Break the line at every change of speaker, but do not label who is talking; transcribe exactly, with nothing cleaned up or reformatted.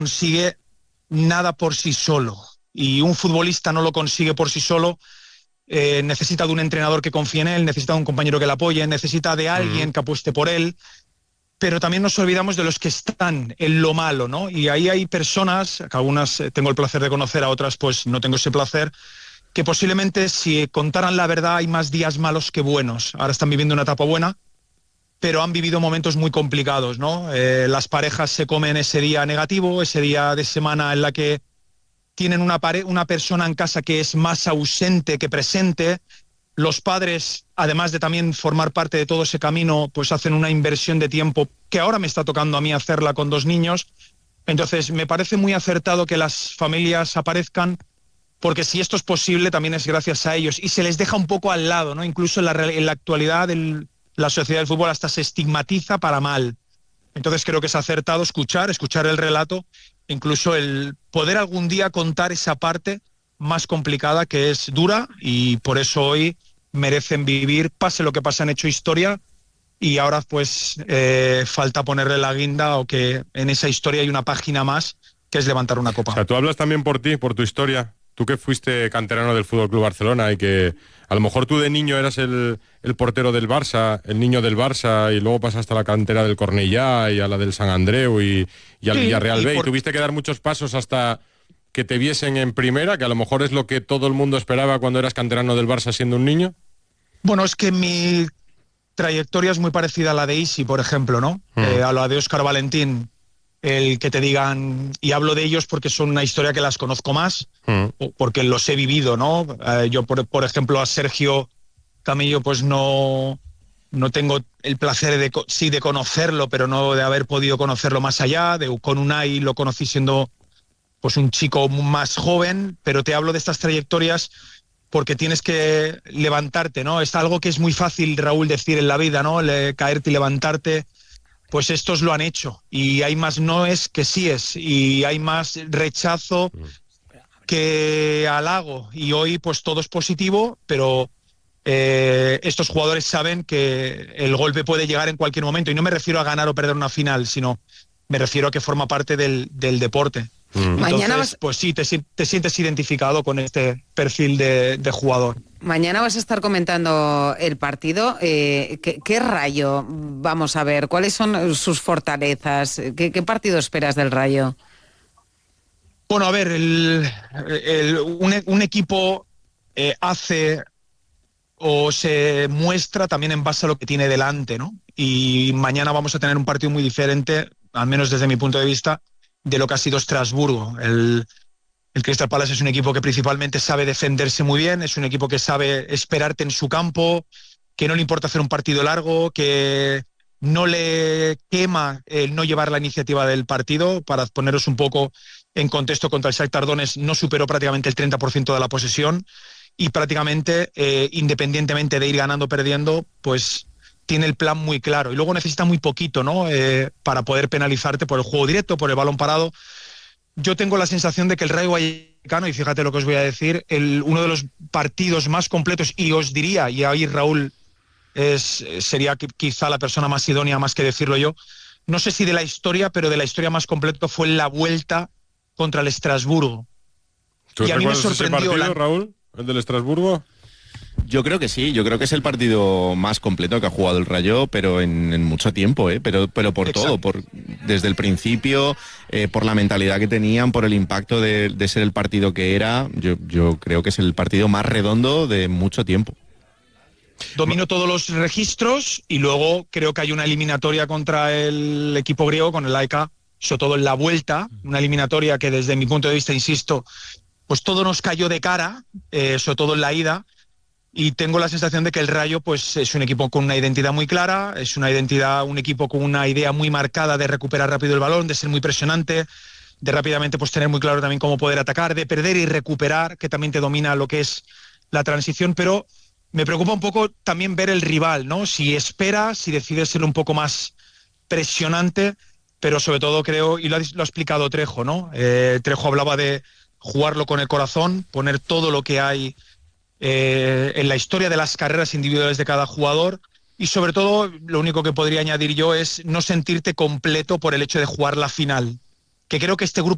consigue nada por sí solo. Y un futbolista no lo consigue por sí solo. Eh, necesita de un entrenador que confíe en él, necesita de un compañero que le apoye, necesita de alguien mm. que apueste por él. Pero también nos olvidamos de los que están en lo malo, ¿no? Y ahí hay personas, que algunas tengo el placer de conocer, a otras pues no tengo ese placer, que posiblemente si contaran la verdad hay más días malos que buenos. Ahora están viviendo una etapa buena, pero han vivido momentos muy complicados, ¿no? Eh, las parejas se comen ese día negativo, ese día de semana en la que tienen una, pare- una persona en casa que es más ausente que presente. Los padres, además de también formar parte de todo ese camino, pues hacen una inversión de tiempo que ahora me está tocando a mí hacerla con dos niños. Entonces, me parece muy acertado que las familias aparezcan, porque si esto es posible, también es gracias a ellos. Y se les deja un poco al lado, ¿no? Incluso en la, en la actualidad, el, la sociedad del fútbol hasta se estigmatiza para mal. Entonces, creo que es acertado escuchar, escuchar el relato, incluso el poder algún día contar esa parte más complicada, que es dura, y por eso hoy merecen vivir, pase lo que pase, han hecho historia, y ahora pues eh, falta ponerle la guinda, o que en esa historia hay una página más, que es levantar una copa.
O sea, tú hablas también por ti, por tu historia, tú que fuiste canterano del F C Barcelona y que a lo mejor tú de niño eras el, el portero del Barça, el niño del Barça, y luego pasaste a la cantera del Cornellá y a la del San Andreu y, y al sí, Villarreal B, y, por... y tuviste que dar muchos pasos hasta que te viesen en primera, que a lo mejor es lo que todo el mundo esperaba cuando eras canterano del Barça siendo un niño.
Bueno, es que mi trayectoria es muy parecida a la de Isi, por ejemplo, ¿no? Mm. Eh, a la de Óscar Valentín, el que te digan, y hablo de ellos porque son una historia que las conozco más, mm. porque los he vivido, ¿no? Eh, yo, por, por ejemplo, a Sergio Camillo, pues no, no tengo el placer de, sí, de conocerlo, pero no de haber podido conocerlo más allá. De, con Unai lo conocí siendo pues un chico más joven, pero te hablo de estas trayectorias porque tienes que levantarte, ¿no? Es algo que es muy fácil, Raúl, decir en la vida, ¿no? Le, caerte y levantarte. Pues estos lo han hecho, y hay más noes que síes, y hay más rechazo que halago, y hoy pues todo es positivo, pero eh, estos jugadores saben que el golpe puede llegar en cualquier momento, y no me refiero a ganar o perder una final, sino me refiero a que forma parte del, del deporte. Mm. Entonces, Mañana vas... pues sí, te, te sientes identificado con este perfil de, de jugador.
Mañana vas a estar comentando el partido. Eh, ¿qué, ¿Qué Rayo vamos a ver? ¿Cuáles son sus fortalezas? ¿Qué, qué partido esperas del Rayo?
Bueno, a ver, el, el, un, un equipo eh, hace o se muestra también en base a lo que tiene delante, ¿no? Y mañana vamos a tener un partido muy diferente, al menos desde mi punto de vista, de lo que ha sido Estrasburgo. El, el Crystal Palace es un equipo que principalmente sabe defenderse muy bien, es un equipo que sabe esperarte en su campo, que no le importa hacer un partido largo, que no le quema el no llevar la iniciativa del partido. Para poneros un poco en contexto, contra el Shakhtar Donetsk no superó prácticamente el treinta por ciento de la posesión, y prácticamente, eh, independientemente de ir ganando o perdiendo, pues tiene el plan muy claro, y luego necesita muy poquito, ¿no? Eh, para poder penalizarte por el juego directo, por el balón parado. Yo tengo la sensación de que el Rayo Vallecano, y fíjate lo que os voy a decir, el, uno de los partidos más completos, y os diría, y ahí Raúl es, sería quizá la persona más idónea más que decirlo yo, no sé si de la historia, pero de la historia más completo fue la vuelta contra el Estrasburgo.
¿Tú y a mí me sorprendió ese partido, la... Raúl, el del Estrasburgo?
Yo creo que sí, yo creo que es el partido más completo que ha jugado el Rayo, pero en, en mucho tiempo, ¿eh? pero, pero por Exacto. todo, por, desde el principio, eh, por la mentalidad que tenían, por el impacto de, de ser el partido que era. Yo, yo creo que es el partido más redondo de mucho tiempo.
Dominó todos los registros, y luego creo que hay una eliminatoria contra el equipo griego, con el A E K, sobre todo en la vuelta, una eliminatoria que desde mi punto de vista, insisto, pues todo nos cayó de cara, eh, sobre todo en la ida. Y tengo la sensación de que el Rayo pues es un equipo con una identidad muy clara, es una identidad, un equipo con una idea muy marcada de recuperar rápido el balón, de ser muy presionante, de rápidamente pues tener muy claro también cómo poder atacar, de perder y recuperar, que también te domina lo que es la transición. Pero me preocupa un poco también ver el rival, ¿no? Si espera, si decide ser un poco más presionante, pero sobre todo creo, y lo ha, lo ha explicado Trejo, ¿no? Eh, Trejo hablaba de jugarlo con el corazón, poner todo lo que hay Eh, en la historia de las carreras individuales de cada jugador, y sobre todo lo único que podría añadir yo es no sentirte completo por el hecho de jugar la final, que creo que este grupo